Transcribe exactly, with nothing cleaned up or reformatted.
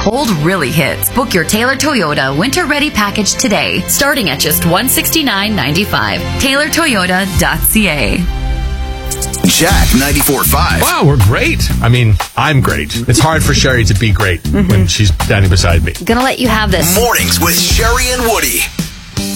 cold really hits. Book your Taylor Toyota Winter Ready package today, starting at just one hundred sixty-nine dollars and ninety-five cents. Taylor Toyota dot C A. Jack ninety-four point five. Wow, we're great. I mean, I'm great. It's hard for Sherry to be great mm-hmm. when she's standing beside me. Gonna let you have this. Mornings with Sherry and Woody.